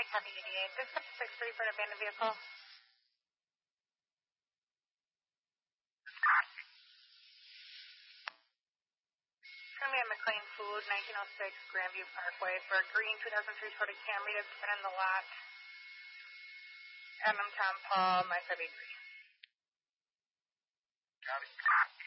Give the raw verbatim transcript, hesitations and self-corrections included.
Copy eighty-eight. This is six three for an abandoned vehicle. It's going to be a McLean Food, nineteen oh six Grandview Parkway for a green two thousand three Toyota Camry that's been in the lot. Adam Tom Paul, my five eight three. Copy.